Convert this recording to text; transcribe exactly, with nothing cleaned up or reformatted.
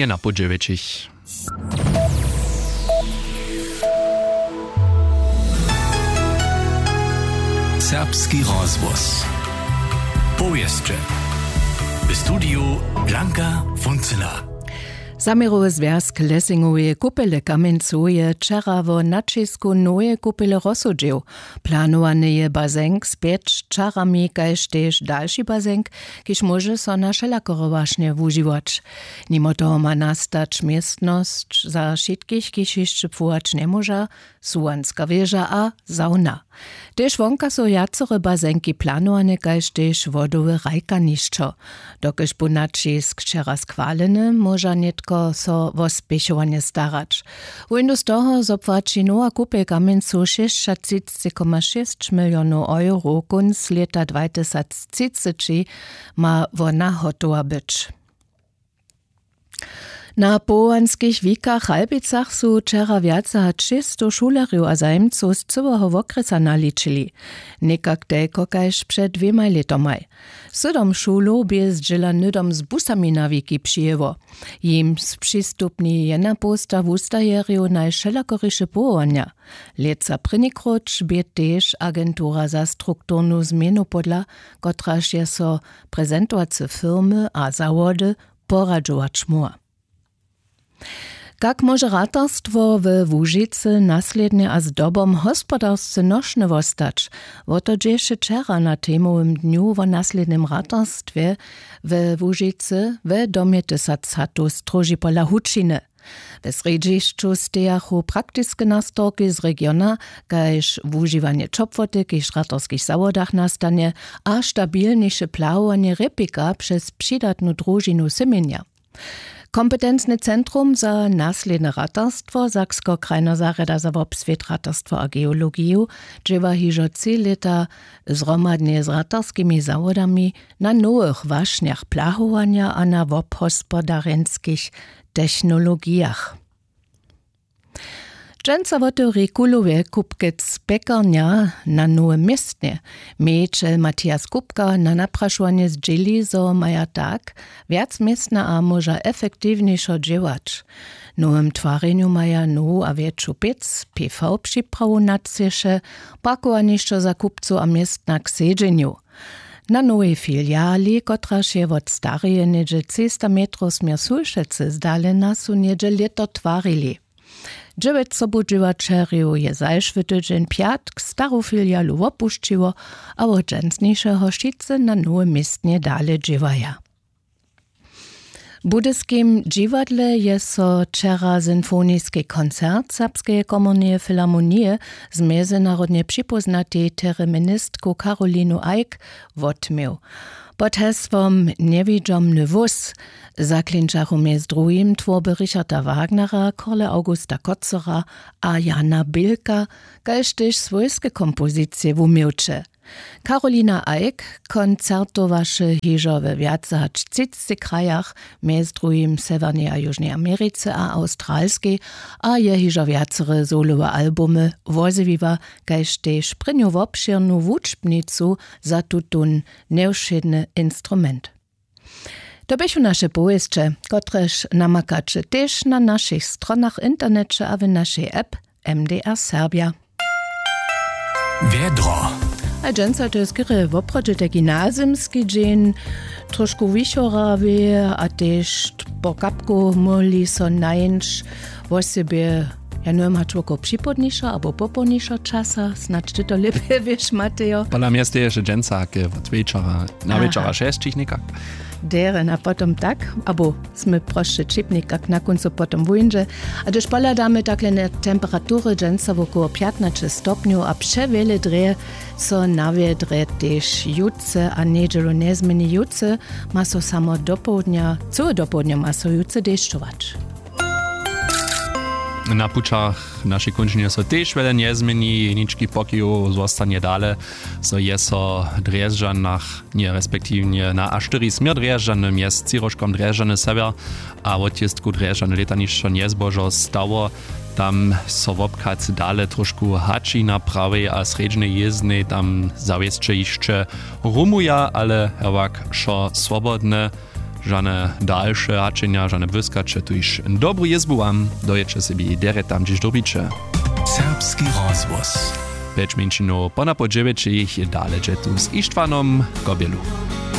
Jena Podževičich. Serbski rozvoz. Powieszcze. W studiu Blanka Funcyla. Zamirowy związk Lessinguje kupele kamencuje wczera w nacisku nowe kupele rozsudził. Planowany je bazenk z pięć czarami, kaž też dalszy bazenk, kiż może so na wszelako właśnie używać. Mimo toho ma nastać miestność za wszystkich, kiż jeszcze pływać nie może, sułanska wieża a sauna. Też wonka so jacore bazenki planowane, kaž też wodowe rajkaniszczo. Dokiż bu nacisk wczera schwaleny, może netko so o spieszowanie starać. Windu z toho zopłaci nowa kupel kamencu sześćdziesiąt przecinek sześć milionów euro kunc leta dwa tysiące trzydzieści ma wona hotowa być. Na połanskich wikach Halbicach su wczera więcej jak trzysta szulariów a zajemców z całego okresa naliczyli. Niekak tylko kaž przed dwiema letami. Siedem szulów bez dziela nydom z busami na wiki przyjeło. Jim przystupni jedna posta w ustajeriu najszelakorysze połania. Leca prynikroć bie też agentura za strukturnu zmienu podla, kotraż je so prezentowace firmy a zawody poradzować mua. Jak może ratarstwo w Łużycy naslednie a z dobom hospodarsce noszne wostać? Woto dzieje wczera na temowym dniu w naslednym ratarstwie w Łużycy w domie Tysacatu stroży pola Hučiny. W sredziszczu stejachu praktyczne nastorki z regiona, kaž używanie czopwoty, kiž ratarskich zawodach nastanie, a stabilniejsze plawowanie repika przez przydatną drużinu Symienia. Kompetentne Centrum za nasledne ratarstwo Saksko-Krajna zareda za obsvět ratarstwo a geologiju dżewa hižo trzy leta zromadnie z ratarskimi zawodami na nowych waśniach plahowania a na obhospodarenskich technologiach. Dżęca woto reguluje kupkec pekarnia na nowym miestnie. Mieczel Matthias Kupka na napraszanie z dzieli, zo maja tak, wiac miestna a może efektywniejszo działać. Nowym twareniu maja nowu a większą piec, P V przyprawu nadciesze, pakowaniszczo za kupcu a miestna k sedzeniu. Na nowej filiali, kotraż je od stareje niedzie trzysta metrów smier Sulšece zdalena su niedzie leto twarili. Dziewięć sobudźiwaczeriów je zajszwy tydzień piatk starą filialu opuściło, a od dżęsniejszego szczytce na nowe miestnie dale dziewaja. W budyskim dziwadle je so wczera symfonijski koncert Serbskiej Komornej Filharmonie z międzynarodnie przypoznatej tereministką Karolinu Eick wotmił. Pod hasłem Niewidomny wóz zaklinčachu mez drugim tworby Richarda Wagnera, Korle Augusta Kocera a Jana Bilka, kaž tež swojskie kompozycje wumiłcze. Karolina Eick koncertowaše hižo we viac jak trzydziestu krajach, mez drugim Severnej a Južnej Americe a Australskiej, a je hižo viacere solowe albumy woziwiwa, kaž tež prynju obširnu wučbnicu za tutun neušedny instrument. To byšu naše powieszcze, kotrež namakače tež na našich stronach internecie a w naszej app M D R Serbia. Vedro. A dżęca to jest kiery w oprodzie te gimnazjumski dzień, troszkę wysiorawy, a też po kapku mogli so najenć o sobie, ja nie wiem, a człoko przypodnisza, albo popodnisza czasa, snad ty to lepiej wiesz, Mateo. Pola miasta jeszcze dżęca, od wieczora, na wieczora sześcich nikak. Deren, a potom tak, abo sme prošli čipnik, kak na koncu potom vujnže. A když poladame takle na temperatury dženca okolo piętnaście stopňov a převele dre, so nawiedre tež juce a nedželu nezmeni juce, ma so samo dopołudnia, całe dopołudnia ma so juce dešťovač. Na pučach naszej končinie so tež veľa nezmení, ničky pokiju zostanie dale, so je so Drježďanach, nie respektívne na A štyri smier Drježďanym je s Ciroškom Drježďany sever a odtiestku Drježďany letanišćo nezbožo stało. Tam so wobkac dale trošku hači na prawej a sredźnej jezdnej, tam zawieszcze jeszcze rumuja, ale ewak szo swobodne. żadne dalsze haczenia, żadne wyskacze, tu iż dobru jezbu wam, dojecze sobie dere tam gdzieś dobicze. Serbski rozwóz. Peć minčino po napođeveće ih je daleđe tu s Ištvanom Kobielu.